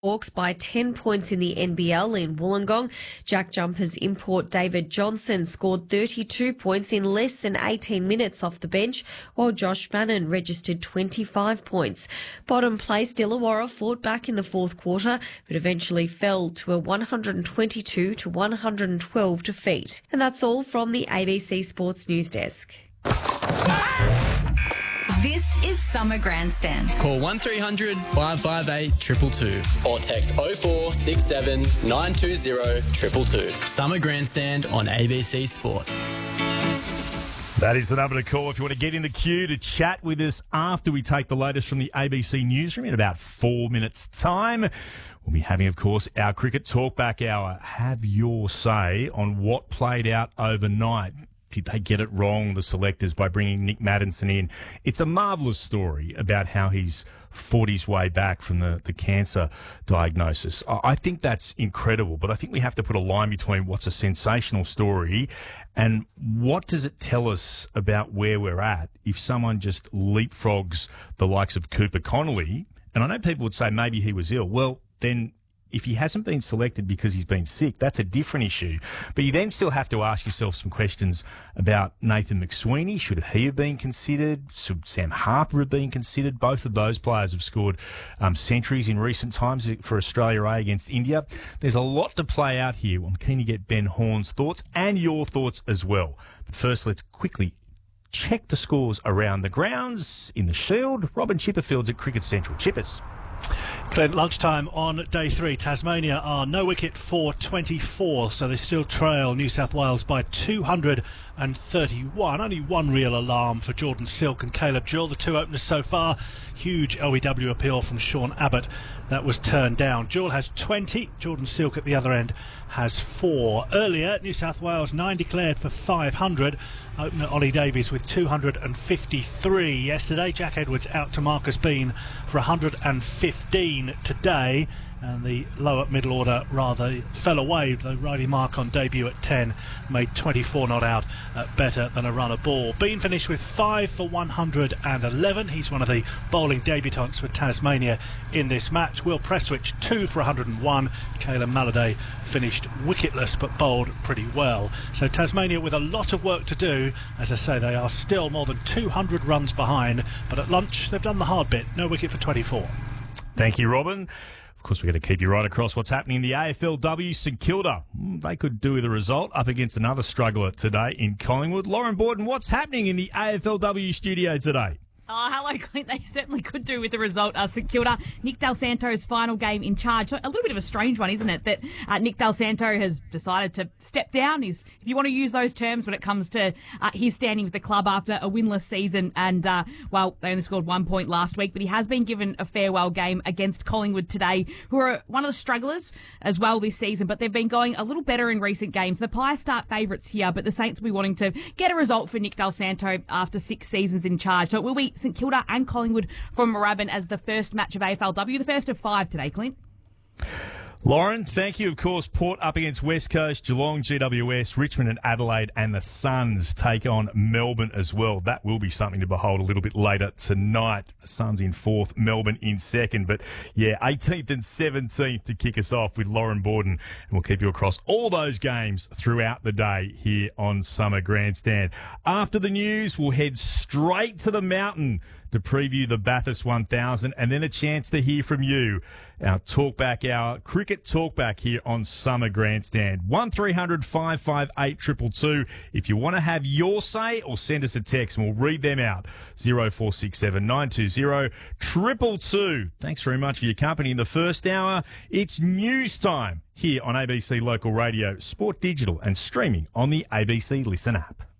Hawks by 10 points in the NBL in Wollongong. Jack Jumpers import David Johnson scored 32 points in less than 18 minutes off the bench, while Josh Bannon registered 25 points. Bottom place Illawarra fought back in the fourth quarter, but eventually fell to a 122 to 112 defeat. And that's all from the ABC Sports News Desk. This is Summer Grandstand. Call 1300 558 222 or text 0467 920 222. Summer Grandstand on ABC Sport. That is the number to call if you want to get in the queue to chat with us after we take the latest from the ABC newsroom in about 4 minutes' time. We'll be having, of course, our Cricket Talkback Hour. Have your say on what played out overnight. Did they get it wrong, the selectors, by bringing Nick Maddinson in? It's a marvellous story about how he's fought his way back from the cancer diagnosis. I think that's incredible, but I think we have to put a line between what's a sensational story and what does it tell us about where we're at if someone just leapfrogs the likes of Cooper Connolly. And I know people would say maybe he was ill. Well, then if he hasn't been selected because he's been sick, that's a different issue. But you then still have to ask yourself some questions about Nathan McSweeney. Should he have been considered? Should Sam Harper have been considered? Both of those players have scored centuries in recent times for Australia A against India. There's a lot to play out here. I'm keen to get Ben Horn's thoughts and your thoughts as well. But first, let's quickly check the scores around the grounds in the Shield. Robin Chipperfield's at Cricket Central. Chippers. Clint, lunchtime on day 3. Tasmania are no wicket for 24, so they still trail New South Wales by 231. Only one real alarm for Jordan Silk and Caleb Jewell, the two openers so far. Huge OEW appeal from Sean Abbott. That was turned down. Jewell has 20. Jordan Silk at the other end has 4. Earlier, New South Wales 9 declared for 500. Opener Ollie Davies with 253 yesterday. Jack Edwards out to Marcus Bean for 115 today. And the lower middle order rather fell away, though Riley Mark on debut at 10 made 24 not out, better than a runner ball. Bean finished with 5 for 111. He's one of the bowling debutants for Tasmania in this match. Will Prestwich 2 for 101. Caelan Maladay finished wicketless but bowled pretty well. So Tasmania with a lot of work to do. As I say, they are still more than 200 runs behind, but at lunch they've done the hard bit. No wicket for 24. Thank you, Robin. Of course, we're going to keep you right across what's happening in the AFLW. St Kilda, they could do with a result up against another struggler today in Collingwood. Lauren Borden, what's happening in the AFLW studio today? Oh, hello, Clint. They certainly could do with the result. St Kilda, Nick Del Santo's final game in charge. A little bit of a strange one, isn't it? That Nick Del Santo has decided to step down. If you want to use those terms when it comes to his standing with the club after a winless season. And, well, they only scored 1 point last week, but he has been given a farewell game against Collingwood today, who are one of the strugglers as well this season, but they've been going a little better in recent games. The Pies start favourites here, but the Saints will be wanting to get a result for Nick Del Santo after 6 seasons in charge. So it will be St Kilda and Collingwood from Moorabbin as the first match of AFLW, the first of 5 today, Clint. Lauren, thank you. Of course, Port up against West Coast, Geelong, GWS, Richmond and Adelaide, and the Suns take on Melbourne as well. That will be something to behold a little bit later tonight. The Suns in 4th, Melbourne in 2nd. But, yeah, 18th and 17th to kick us off with Lauren Borden. And we'll keep you across all those games throughout the day here on Summer Grandstand. After the news, we'll head straight to the mountain to preview the Bathurst 1000 and then a chance to hear from you. Our Talkback Hour, Cricket Talkback here on Summer Grandstand. 1300 558 222 if you want to have your say, or send us a text and we'll read them out. 0467 920 222. Thanks very much for your company in the first hour. It's news time here on ABC Local Radio, Sport Digital and streaming on the ABC Listen app.